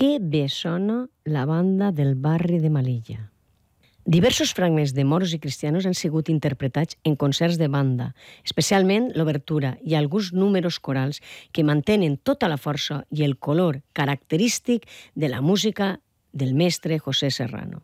Que bé sona la banda del barri de Melilla. Diversos fragments de Moros i Cristianos han sigut interpretats en concerts de banda, especialment l'obertura i alguns números corals que mantenen tota la força i el color característic de la música del mestre José Serrano.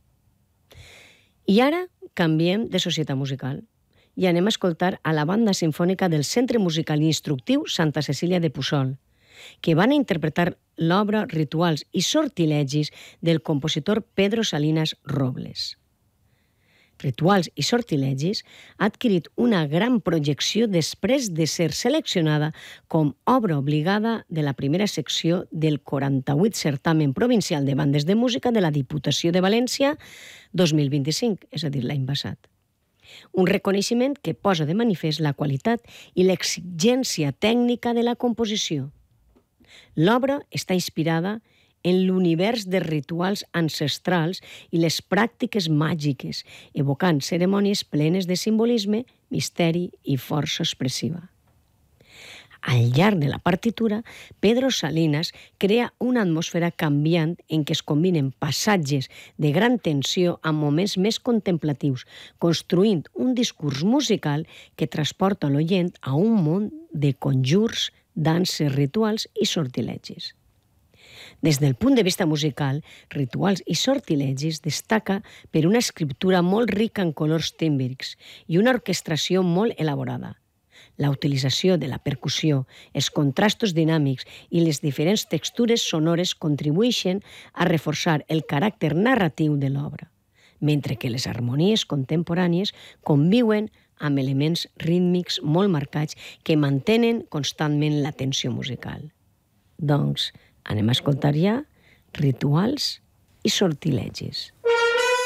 I ara canviem de societat musical i anem a escoltar a la banda sinfònica del Centre Musical i Instructiu Santa Cecília de Puçol, que van a interpretar l'obra Rituals i sortilegis del compositor Pedro Salinas Robles. Rituals i sortilegis ha adquirit una gran projecció després de ser seleccionada com obra obligada de la primera secció del 48 Certamen Provincial de Bandes de Música de la Diputació de València 2025, és a dir, l'any passat. Un reconeixement que posa de manifest la qualitat i l'exigència tècnica de la composició. L'obra està inspirada en l'univers de rituals ancestrals i les pràctiques màgiques, evocant cerimònies plenes de simbolisme, misteri i força expressiva. Al llarg de la partitura, Pedro Salinas crea una atmosfera canviant en què es combinen passatges de gran tensió amb moments més contemplatius, construint un discurs musical que transporta l'oient a un món de conjurs, danses, rituals i sortilegis. Des del punt de vista musical, Rituals i sortilegis destaca per una escriptura molt rica en colors tímbrics i una orquestració molt elaborada. La utilització de la percussió, els contrastos dinàmics i les diferents textures sonores contribueixen a reforçar el caràcter narratiu de l'obra, mentre que les harmonies contemporànies conviuen amb elements rítmics molt marcats que mantenen constantment la tensió musical. Doncs anem a escoltar ja Rituals i sortilegis.